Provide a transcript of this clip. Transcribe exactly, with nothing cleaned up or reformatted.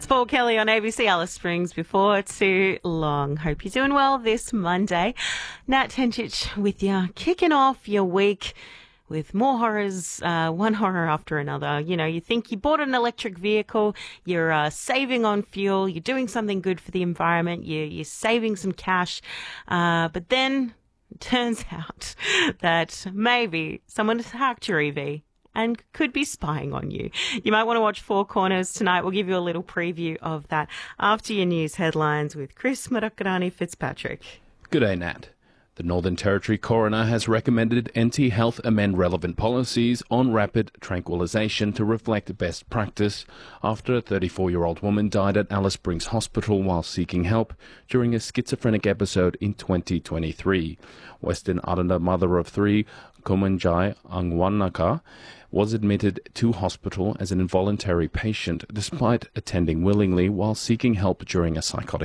Paul Kelly on A B C Alice Springs before too long. Hope you're doing well this Monday. Nat Tencic with you, kicking off your week with more horrors, uh, one horror after another. You know, you think you bought an electric vehicle, you're uh, saving on fuel, you're doing something good for the environment, you, you're saving some cash, uh, but then it turns out that maybe someone has hacked your E V and could be spying on you. You might want to watch Four Corners tonight. We'll give you a little preview of that after your news headlines with Chris Marakarani Fitzpatrick. Good day, Nat. The Northern Territory coroner has recommended N T Health amend relevant policies on rapid tranquilization to reflect best practice after a thirty-four-year-old woman died at Alice Springs Hospital while seeking help during a schizophrenic episode in twenty twenty-three. Western Islander mother of three, Kumanjai Angwanaka, was admitted to hospital as an involuntary patient despite attending willingly while seeking help during a psychotic